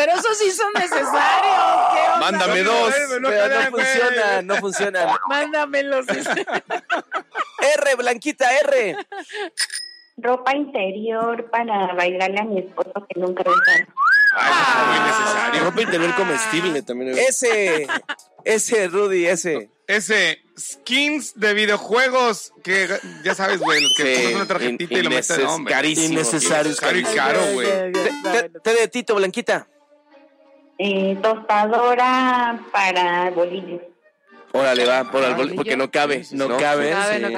Pero esos sí son necesarios. ¿Qué onda? Mándame dos. Pero no funcionan. Mándamelos. R, Blanquita, R. Ropa interior para bailarle a mi esposo que nunca he usado. Muy necesario. Ropa interior comestible también. S, Rudy, S. Skins de videojuegos que ya sabes, güey, los que pones una tarjetita y lo metes de hombre. Carísimo. Innecesarios. Caro y caro, güey. T de Tito, Blanquita. Tostadora para bolillos. Órale, va, por el bolillo, porque no cabe. No cabe.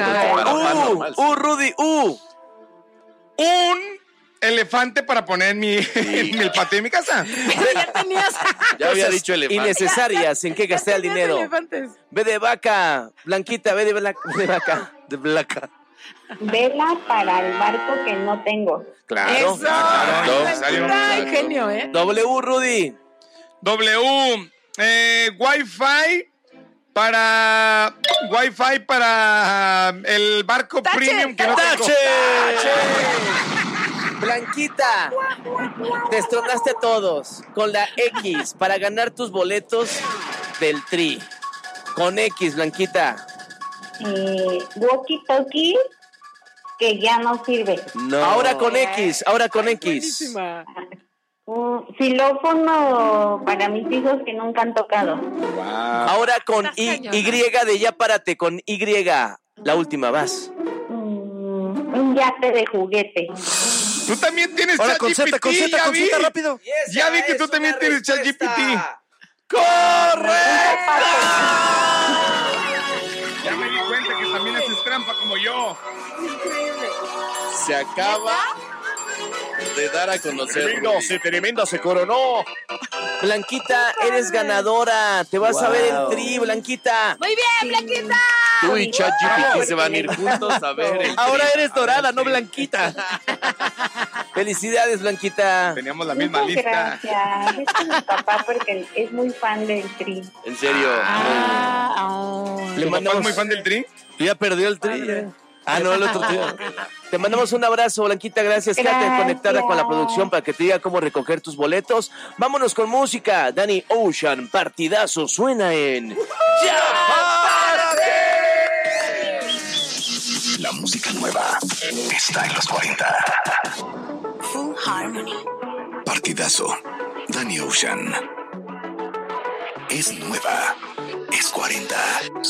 Rudy, Un elefante para poner en el patio de mi casa. Pero ya tenías. Ya había dicho elefante. Innecesarias, ¿en qué gasté el dinero? Elefantes. B de vaca, Blanquita, B de vaca. Vela para el barco que no tengo. Claro. Eso. Claro. Ingenio, ¿eh? W, Rudy. Wi-Fi para el barco premium que no tengo. Blanquita, destronaste a todos con la X para ganar tus boletos del Tri. Con X, Blanquita. Walkie talkie que ya no sirve. No. Ahora con X. Buenísima. Xilófono para mis hijos que nunca han tocado. Wow. Ahora con Y de ya párate, con Y. La última, vas. Un yate de juguete. Tú también tienes Ahora ChatGPT, consulta rápido. Ya vi que tú también tienes ChatGPT. ¡Correcto! Ya me di cuenta que también haces trampa como yo. Increíble. Se acaba de dar a conocer. Tremenda se coronó. Blanquita, eres ganadora. Te vas a ver el Tri, Blanquita. Muy bien, Blanquita. Tú y ChatGPT se van a ir juntos a ver. Ahora eres dorada, no Blanquita. Felicidades, Blanquita. Teníamos la misma Muchas lista. gracias. Es con mi papá porque es muy fan del Tri. En serio. ¿Tu papá es muy fan del Tri? Ya perdió el Tri. No, el otro tío. Te mandamos un abrazo, Blanquita. Gracias. Quédate conectada con la producción para que te diga cómo recoger tus boletos. Vámonos con música. Danny Ocean, partidazo, suena en ¡Ya Párate! La música nueva está en los 40. Full Harmony. Partidazo. Danny Ocean. Es nueva. Es 40.